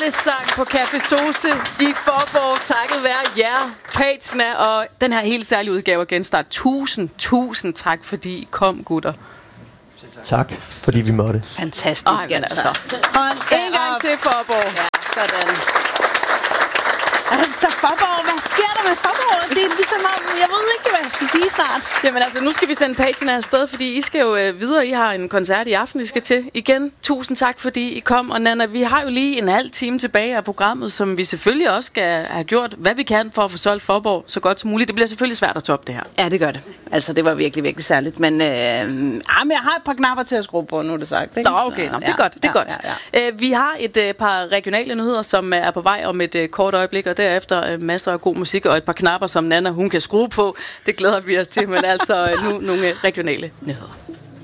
Fællessang på Café Sose i Faaborg, takket være jer, Patina, og den her helt særlige udgave af Genstart. Tusind tak, fordi I kom, gutter. Tak, fordi vi måtte. Fantastisk, altså. En gang til, Faaborg. Ja, sådan. Altså, Faaborg, hvad sker der med Faaborg? Det er ligesom om, jeg ved ikke, hvad jeg skal sige snart. Jamen altså, nu skal vi sende Patina afsted, fordi I skal jo videre. I har en koncert i aften, I skal til. Igen, tusind tak, fordi I kom. Og Nanna, vi har jo lige en halv time tilbage af programmet, som vi selvfølgelig også skal have gjort, hvad vi kan for at få solgt Faaborg så godt som muligt. Det bliver selvfølgelig svært at toppe det her. Ja, det gør det. Altså, det var virkelig særligt. Men jeg har et par knapper til at skrue på, nu er det sagt. Ikke? Nå, okay. Nå, det er godt. Det er godt. Ja. Vi har et par regionale nyheder, som er på vej om et kort øjeblik, og derefter masser af god musik og et par knapper, som Nanna, hun kan skrue på. Det glæder vi os til, men altså nu nogle regionale nyheder.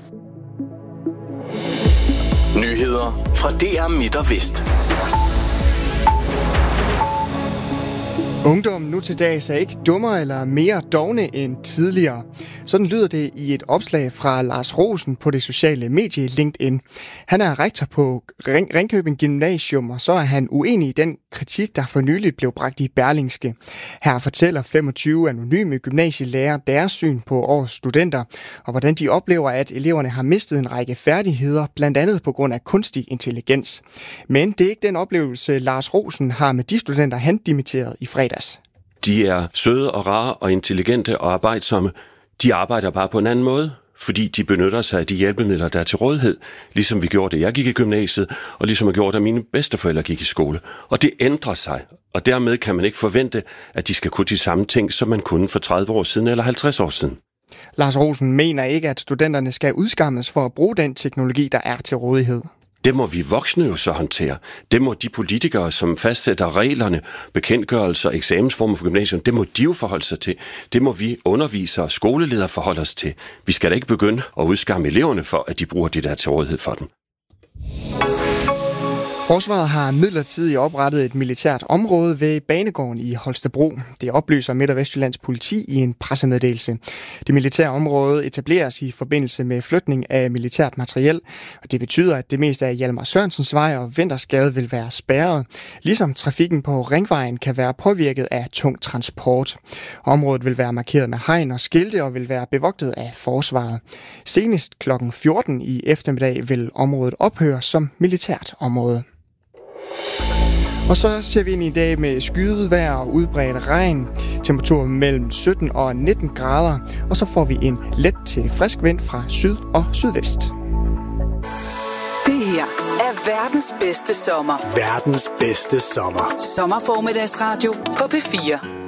Nyheder fra DR Midt og Vest. Ungdom nu til dags er ikke dummere eller mere dovne end tidligere. Sådan lyder det i et opslag fra Lars Rosen på det sociale medie LinkedIn. Han er rektor på Ringkøbing Gymnasium, og så er han uenig i den kritik, der for nyligt blev bragt i Berlingske. Her fortæller 25 anonyme gymnasielærer deres syn på årets studenter, og hvordan de oplever, at eleverne har mistet en række færdigheder, blandt andet på grund af kunstig intelligens. Men det er ikke den oplevelse, Lars Rosen har med de studenter, han dimitterede i fredags. De er søde og rare og intelligente og arbejdsomme. De arbejder bare på en anden måde, fordi de benytter sig af de hjælpemidler, der er til rådighed, ligesom vi gjorde det, jeg gik i gymnasiet, og ligesom jeg gjorde det, mine bedsteforældre gik i skole. Og det ændrer sig, og dermed kan man ikke forvente, at de skal kunne de samme ting, som man kunne for 30 år siden eller 50 år siden. Lars Rosen mener ikke, at studenterne skal udskammes for at bruge den teknologi, der er til rådighed. Det må vi voksne jo så håndtere. Det må de politikere, som fastsætter reglerne, bekendtgørelser og eksamensformer for gymnasiet, det må de jo forholde sig til. Det må vi undervisere og skoleledere forholde os til. Vi skal da ikke begynde at udskamme eleverne for, at de bruger det der til rådighed for dem. Forsvaret har midlertidigt oprettet et militært område ved banegården i Holstebro. Det oplyser Midt- og Vestjyllands politi i en pressemeddelelse. Det militære område etableres i forbindelse med flytning af militært materiel, og det betyder, at det meste af Hjalmar Sørensens vej og Vintersgade vil være spærret, ligesom trafikken på Ringvejen kan være påvirket af tung transport. Området vil være markeret med hegn og skilte og vil være bevogtet af forsvaret. Senest kl. 14 i eftermiddag vil området ophøre som militært område. Og så ser vi ind i dag med skyet vejr og udbredt regn. Temperatur mellem 17 og 19 grader. Og så får vi en let til frisk vind fra syd og sydvest. Det her er verdens bedste sommer. Verdens bedste sommer. Sommerformiddagsradio på P4.